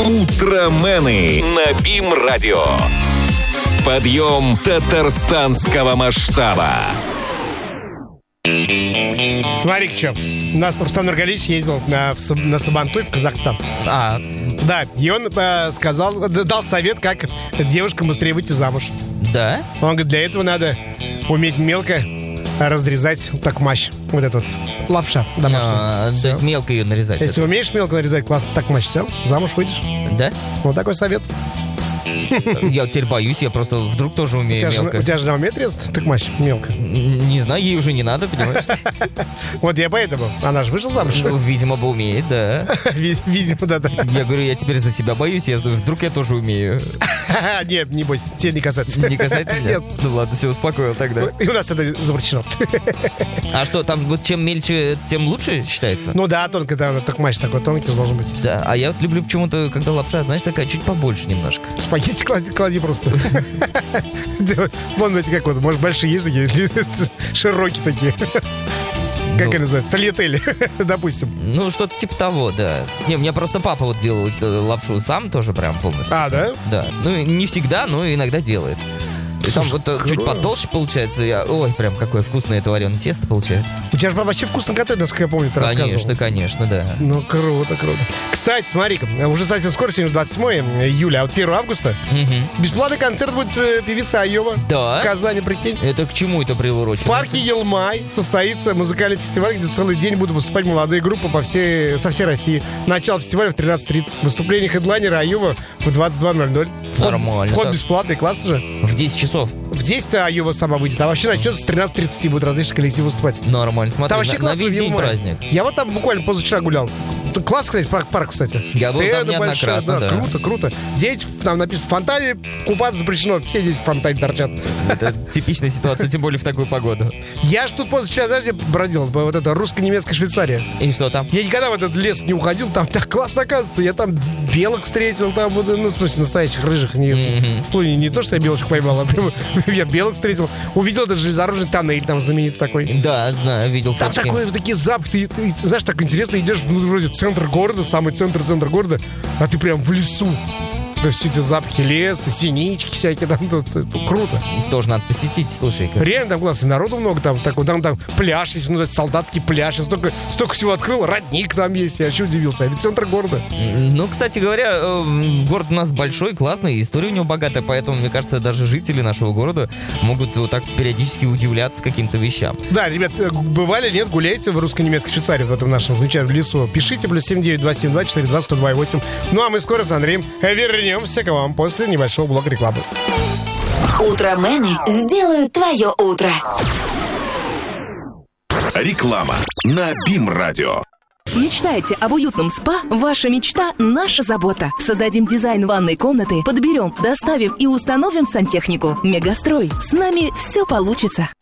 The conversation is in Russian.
Утромены на БИМ-радио. Подъем татарстанского масштаба. Смотри-ка, что. У нас Рустам Нургалиевич ездил на Сабантуй в Казахстан. Да, и он дал совет, как девушкам быстрее выйти замуж. Да? Он говорит, для этого надо уметь мелко разрезать такмач. Вот этот лапша домашняя. То есть мелко ее нарезать. Если умеешь мелко нарезать, классно такмач, все, замуж выйдешь. Да? Вот такой совет. Я теперь боюсь, я просто вдруг тоже умею мелко. У тебя жена умеет резать такмач мелко? Не знаю, ей уже не надо, понимаешь? Вот я поэтому. Она же вышла замуж. Видимо, бы умеет, да. Видимо, да. Я говорю, я теперь за себя боюсь, вдруг я тоже умею. Нет, не бойся, тебе не касается. Не касается? Нет. Ну ладно, все, успокоил тогда. И у нас это запрещено. А что, там вот чем мельче, тем лучше считается? Ну да, тонко, да, такмач такой тонкий должен быть. Да, а я вот люблю почему-то, когда лапша, знаешь, такая чуть побольше немножко. Спагетти клади просто. Вон эти как вот, может, большие есть такие, широкие такие. Как они называются? Тольятели, допустим. Ну, что-то типа того, да. Не, у меня просто папа вот делает лапшу сам тоже прям полностью. А, да? Да. Ну, не всегда, но иногда делает. И там вот чуть потолще получается. Ой, прям какое вкусное это вареное тесто получается. У тебя же папа вообще вкусно готовит, насколько я помню, ты рассказывал. Конечно, да. Ну, круто. Кстати, смотри-ка, уже совсем скоро, сегодня 28 июля, а вот 1 августа бесплатный концерт будет певицы Айова. Да? В Казани, прикинь. Это к чему это приурочено? В парке Елмай состоится музыкальный фестиваль, где целый день будут выступать молодые группы со всей России. Начало фестиваля в 13:30. Выступление хедлайнера Айова в 22:00. Нормально. Вход бесплатный, классно же. В 10 часов. В 10 Айова сама выйдет, а вообще начнется с 13:30 будут различные коллективы выступать. Нормально, смотри, там вообще на весь день праздник. Я вот там буквально позавчера гулял. Класс, кстати, парк, кстати. Я был там неоднократно, да. Круто. Дети, там написано, в фонтане купаться запрещено. Все дети в фонтане торчат. Это типичная ситуация, тем более в такую погоду. Я ж тут позавчера, знаешь, где бродил? Вот это русско-немецкая Швейцария. И что там? Я никогда в этот лес не уходил, там так классно оказывается. Я там белок встретил, там, ну, в смысле, настоящих рыжих. Не то, что я белочек поймал, а прямо я белок встретил. Увидел этот железнодорожный тоннель там знаменитый такой. Да, знаю, видел там фотки. Там такие запахи, ты знаешь, так интересно, идешь вроде центр города, самый центр города, а ты прям в лесу. То есть все эти запахи леса, синички всякие, там круто. Тоже надо посетить, слушай. Реально там классно, народу много там, там пляж есть, ну, солдатский пляж, я столько всего открыл, родник там есть, я вообще удивился, а ведь центр города. Ну, кстати говоря, город у нас большой, классный, история у него богатая, поэтому, мне кажется, даже жители нашего города могут вот так периодически удивляться каким-то вещам. Да, ребят, бывали, нет, гуляете в русско-немецкой Швейцарии, в этом нашем замечательном лесу, пишите, +7 927 242 102 8. Ну, а мы скоро с Андреем вернемся к вам после небольшого блока рекламы. Утромены сделают твое утро. Реклама на БИМ-радио. Мечтаете об уютном спа? Ваша мечта – наша забота. Создадим дизайн ванной комнаты, подберем, доставим и установим сантехнику. Мегастрой. С нами все получится.